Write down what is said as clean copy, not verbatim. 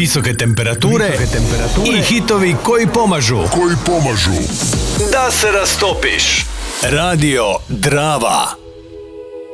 visoke temperature i hitovi koji pomažu da se rastopiš. Radio Drava.